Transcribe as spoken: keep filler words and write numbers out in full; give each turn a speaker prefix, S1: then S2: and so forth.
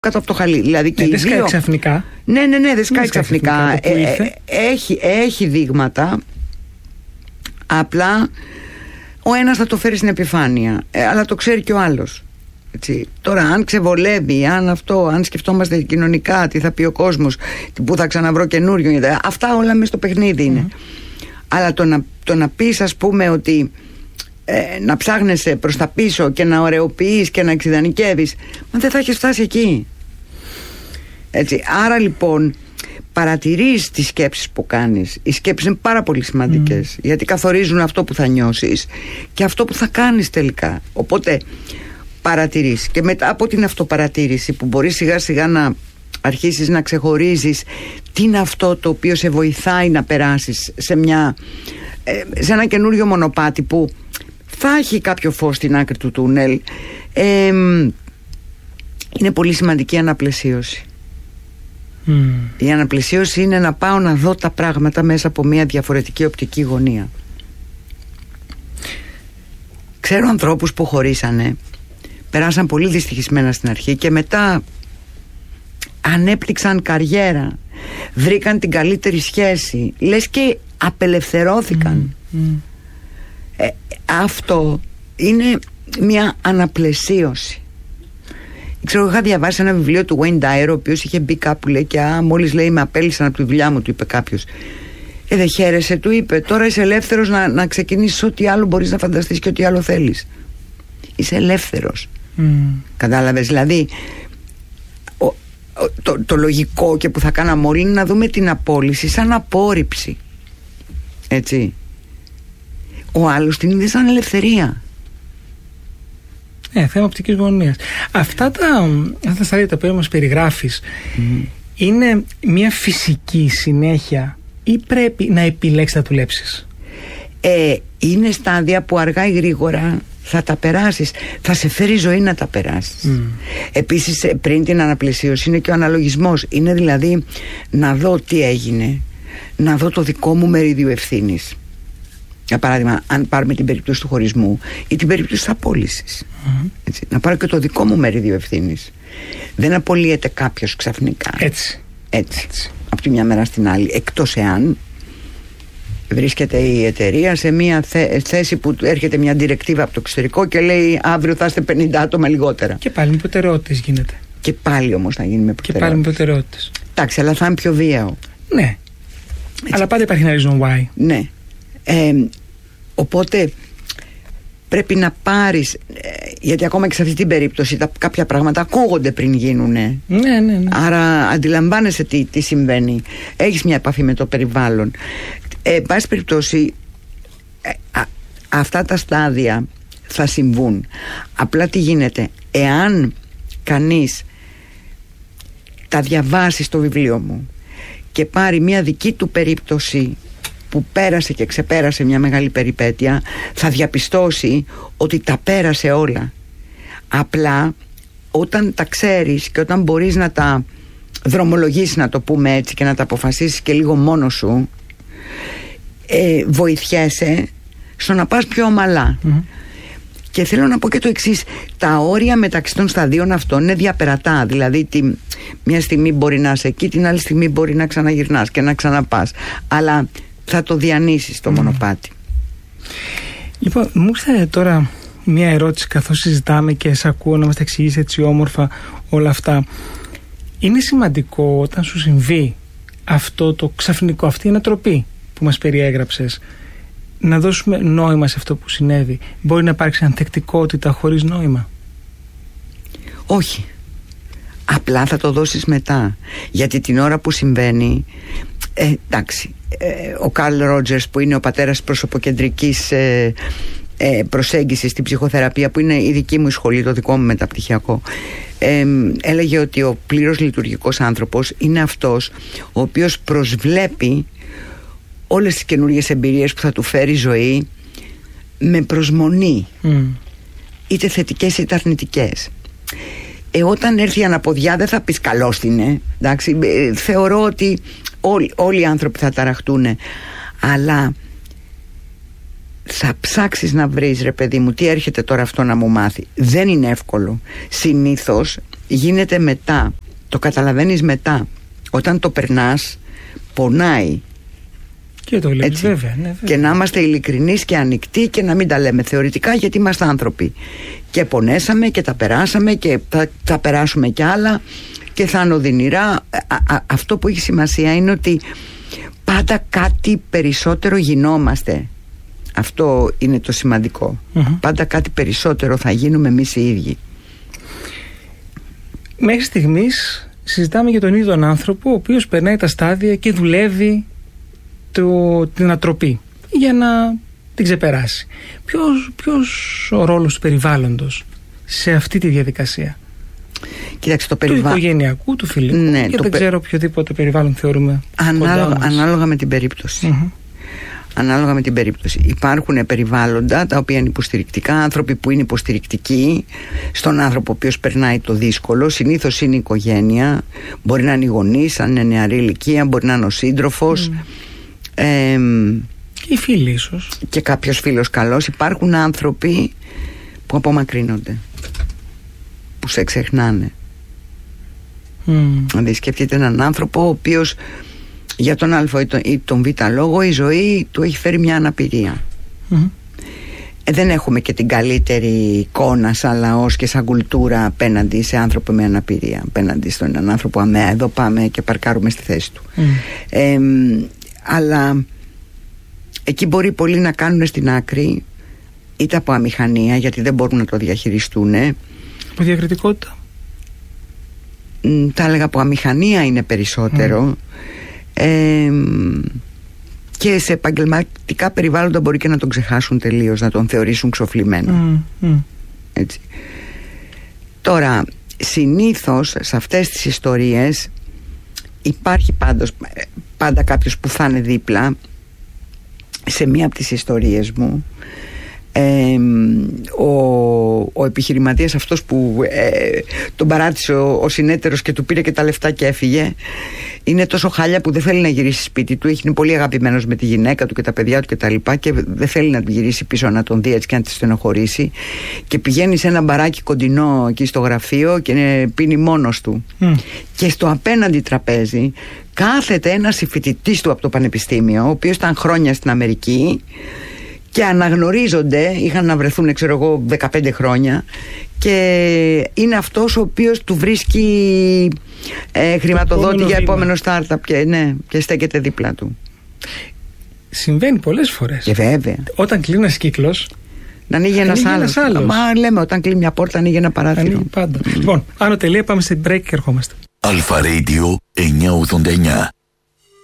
S1: κάτω από το χαλί. Δηλαδή και
S2: ναι,
S1: οι
S2: δεν σκάει
S1: δύο...
S2: ξαφνικά.
S1: Ναι, ναι, ναι, δεν σκάει ξαφνικά.
S2: ξαφνικά.
S1: Ε, ε, έχει, έχει δείγματα. Απλά ο ένας θα το φέρει στην επιφάνεια, ε, αλλά το ξέρει και ο άλλος. Έτσι. Τώρα, αν ξεβολεύει, αν αυτό, αν σκεφτόμαστε κοινωνικά, τι θα πει ο κόσμος, πού θα ξαναβρω καινούριο, αυτά όλα μέσα στο παιχνίδι είναι. Mm-hmm. Αλλά το να, το να πεις, ας πούμε, ότι ε, να ψάχνεσαι προς τα πίσω και να ωρεοποιείς και να εξιδανικεύεις, μα δεν θα έχεις φτάσει εκεί. Έτσι. Άρα λοιπόν παρατηρείς τις σκέψεις που κάνεις. Οι σκέψεις είναι πάρα πολύ σημαντικές, mm. γιατί καθορίζουν αυτό που θα νιώσεις και αυτό που θα κάνεις τελικά. Οπότε παρατηρείς, και μετά από την αυτοπαρατήρηση που μπορείς σιγά σιγά να αρχίσεις να ξεχωρίζεις τι είναι αυτό το οποίο σε βοηθάει να περάσεις σε, μια, σε ένα καινούριο μονοπάτι που θα έχει κάποιο φως στην άκρη του τούνελ. ε, είναι πολύ σημαντική η αναπλαισίωση. Mm. Η αναπλαισίωση είναι να πάω να δω τα πράγματα μέσα από μια διαφορετική οπτική γωνία. Ξέρω ανθρώπους που χωρίσανε, περάσαν πολύ δυστυχισμένα στην αρχή και μετά ανέπτυξαν καριέρα, βρήκαν την καλύτερη σχέση, λες και απελευθερώθηκαν. Mm. Mm. Ε, αυτό είναι μια αναπλαισίωση. Ξέρω, είχα διαβάσει ένα βιβλίο του Wayne Dyer, ο οποίος είχε μπει κάπου, λέει, και α, μόλις λέει με απέλυσαν από τη δουλειά μου, του είπε κάποιος. Ε, δεν χαίρεσαι, του είπε, τώρα είσαι ελεύθερος να, να ξεκινήσεις ό,τι άλλο μπορείς να φανταστείς και ό,τι άλλο θέλεις. Είσαι ελεύθερος. Mm. Κατάλαβες, δηλαδή ο, ο, το, το λογικό και που θα κάναμε όλοι είναι να δούμε την απόλυση σαν απόρριψη. Έτσι. Ο άλλος την είδε σαν ελευθερία.
S2: Ναι, θέμα οπτικής γωνίας. Αυτά τα, αυτά τα στάδια τα οποία μας περιγράφεις, mm. είναι μια φυσική συνέχεια ή πρέπει να επιλέξεις να δουλέψεις?
S1: Ε, είναι στάδια που αργά ή γρήγορα θα τα περάσεις. Θα σε φέρει η ζωή να τα περάσεις. Mm. Επίσης, πριν την αναπλαισίωση είναι και ο αναλογισμός. Είναι δηλαδή να δω τι έγινε, να δω το δικό μου μερίδιο ευθύνης. Για παράδειγμα, αν πάρουμε την περίπτωση του χωρισμού ή την περίπτωση της απόλυσης, mm-hmm. έτσι, να πάρω και το δικό μου μερίδιο ευθύνης. Δεν απολύεται κάποιος ξαφνικά.
S2: Έτσι.
S1: Έτσι. Έτσι. Από τη μια μέρα στην άλλη. Εκτός εάν βρίσκεται η εταιρεία σε μια θέ, θέση που έρχεται μια διρεκτίβα από το εξωτερικό και λέει αύριο θα είστε πενήντα άτομα λιγότερα. Και
S2: πάλι με προτεραιότητες γίνεται.
S1: Και πάλι όμως να γίνει με προτεραιότητες.
S2: Και πάλι με προτεραιότητες.
S1: Εντάξει, αλλά θα είναι πιο βίαιο.
S2: Ναι. Έτσι. Αλλά πάντα υπάρχει ένα reason why.
S1: Ναι. Ε, οπότε πρέπει να πάρεις, γιατί ακόμα και σε αυτή την περίπτωση τα, κάποια πράγματα ακούγονται πριν γίνουνε.
S2: Ναι, ναι, ναι.
S1: Άρα αντιλαμβάνεσαι τι, τι συμβαίνει. Έχεις μια επαφή με το περιβάλλον. Ε, πάση περιπτώσει, ε, α, αυτά τα στάδια θα συμβούν. Απλά τι γίνεται, εάν κανείς τα διαβάσει στο βιβλίο μου και πάρει μια δική του περίπτωση που πέρασε και ξεπέρασε μια μεγάλη περιπέτεια, θα διαπιστώσει ότι τα πέρασε όλα. Απλά όταν τα ξέρεις και όταν μπορείς να τα δρομολογήσεις, να το πούμε έτσι, και να τα αποφασίσεις και λίγο μόνος σου, ε, βοηθιέσαι στο να πας πιο ομαλά. Mm-hmm. Και θέλω να πω και το εξής, τα όρια μεταξύ των σταδίων αυτών είναι διαπερατά. Δηλαδή τη, μια στιγμή μπορεί να είσαι εκεί, την άλλη στιγμή μπορεί να ξαναγυρνάς και να ξαναπάς, αλλά θα το διανύσεις το mm. μονοπάτι.
S2: Λοιπόν, μου ήρθε τώρα μια ερώτηση καθώς συζητάμε και σε ακούω να μας τα εξηγείς έτσι όμορφα όλα αυτά. Είναι σημαντικό όταν σου συμβεί αυτό το ξαφνικό, αυτή η ανατροπή που μας περιέγραψες, να δώσουμε νόημα σε αυτό που συνέβη? Μπορεί να υπάρξει ανθεκτικότητα χωρίς νόημα?
S1: Όχι. Απλά θα το δώσεις μετά. Γιατί την ώρα που συμβαίνει, ε, εντάξει, ε, ο Καρλ Ρότζερς, που είναι ο πατέρας της προσωποκεντρικής ε, ε, προσέγγισης στην ψυχοθεραπεία, που είναι η δική μου σχολή, το δικό μου μεταπτυχιακό, ε, έλεγε ότι ο πλήρως λειτουργικός άνθρωπος είναι αυτός ο οποίος προσβλέπει όλες τις καινούργιες εμπειρίες που θα του φέρει η ζωή με προσμονή, mm. είτε θετικές είτε αρνητικές. Ε, όταν έρθει η αναποδιά δεν θα πεις καλώς την είναι, εντάξει, ε, θεωρώ ότι όλοι, όλοι οι άνθρωποι θα ταραχτούν, αλλά θα ψάξεις να βρεις, ρε παιδί μου, τι έρχεται τώρα αυτό να μου μάθει. Δεν είναι εύκολο. Συνήθως γίνεται μετά, το καταλαβαίνεις μετά. Όταν το περνάς, πονάει.
S2: Και το βλέπεις, βέβαια, ναι, βέβαια.
S1: Και να είμαστε ειλικρινείς και ανοιχτοί και να μην τα λέμε θεωρητικά, γιατί είμαστε άνθρωποι. Και πονέσαμε και τα περάσαμε και θα, θα περάσουμε κι άλλα και θα είναι οδυνηρά. Α, α, αυτό που έχει σημασία είναι ότι πάντα κάτι περισσότερο γινόμαστε. Αυτό είναι το σημαντικό. Mm-hmm. Πάντα κάτι περισσότερο θα γίνουμε εμείς οι ίδιοι.
S2: Μέχρι στιγμής συζητάμε για τον ίδιο τον άνθρωπο, ο οποίος περνάει τα στάδια και δουλεύει το, την ανατροπή για να την ξεπεράσει. Ποιος, ποιος ο ρόλος του περιβάλλοντος σε αυτή τη διαδικασία?
S1: Κοίταξε, το περιβα...
S2: του οικογενειακού, του φιλικού,
S1: ναι,
S2: και δεν πε... ξέρω οποιοδήποτε περιβάλλον θεωρούμε
S1: ανάλογα, ανάλογα με την περίπτωση. Mm-hmm. Ανάλογα με την περίπτωση. Υπάρχουν περιβάλλοντα τα οποία είναι υποστηρικτικά, άνθρωποι που είναι υποστηρικτικοί στον άνθρωπο ο οποίος περνάει το δύσκολο. Συνήθως είναι η οικογένεια, μπορεί να είναι οι γονείς, αν είναι νεαρή ηλικία, μπορεί να είναι ο σύντροφος. Mm. Ε,
S2: και οι φίλοι ίσως. Και
S1: κάποιος φίλος καλός. Υπάρχουν άνθρωποι που απομακρύνονται, που σε ξεχνάνε. Mm. Δηλαδή σκεφτείτε έναν άνθρωπο ο οποίος για τον α ή τον, ή τον β λόγο η ζωή του έχει φέρει μια αναπηρία. Mm-hmm. ε, δεν έχουμε και την καλύτερη εικόνα σαν λαός και σαν κουλτούρα απέναντι σε άνθρωπο με αναπηρία, απέναντι στον έναν άνθρωπο αμαία, εδώ πάμε και παρκάρουμε στη θέση του. Mm. ε, αλλά εκεί μπορεί πολλοί να κάνουν στην άκρη, είτε από αμηχανία, γιατί δεν μπορούν να το διαχειριστούν,
S2: από διακριτικότητα.
S1: Τα έλεγα από αμηχανία είναι περισσότερο. Mm. Ε, και σε επαγγελματικά περιβάλλοντα μπορεί και να τον ξεχάσουν τελείως, να τον θεωρήσουν ξοφλημένο. Mm, mm. Έτσι. Τώρα, συνήθως σε αυτές τις ιστορίες υπάρχει πάντως, πάντα κάποιος που θα είναι δίπλα. Σε μία από τις ιστορίες μου, Ε, ο, ο επιχειρηματίας αυτός που ε, τον παράτησε ο, ο συνέτερος και του πήρε και τα λεφτά και έφυγε, είναι τόσο χάλια που δεν θέλει να γυρίσει σπίτι του. Είναι πολύ αγαπημένος με τη γυναίκα του και τα παιδιά του και τα λοιπά, και δεν θέλει να γυρίσει πίσω να τον δει έτσι και να τη στενοχωρήσει, και πηγαίνει σε ένα μπαράκι κοντινό εκεί στο γραφείο και πίνει μόνος του. Mm. Και στο απέναντι τραπέζι κάθεται ένας φοιτητής του από το πανεπιστήμιο, ο οποίος ήταν χρόνια στην Αμερική και αναγνωρίζονται, είχαν να βρεθούν ξέρω εγώ δεκαπέντε χρόνια, και είναι αυτός ο οποίος του βρίσκει ε, χρηματοδότη για επόμενο startup και, ναι, και στέκεται δίπλα του.
S2: Συμβαίνει πολλές φορές.
S1: Και βέβαια.
S2: Όταν κλείνει ένας κύκλος,
S1: να ανοίγει ένας άλλος. άλλος. Μα λέμε, όταν κλείνει μια πόρτα ανοίγει ένα παράθυρο.
S2: Ανοίγει πάντα. Mm. Λοιπόν, άνω τελεία, πάμε σε break και ερχόμαστε.
S3: Αλφα Radio εννιακόσια ογδόντα εννιά.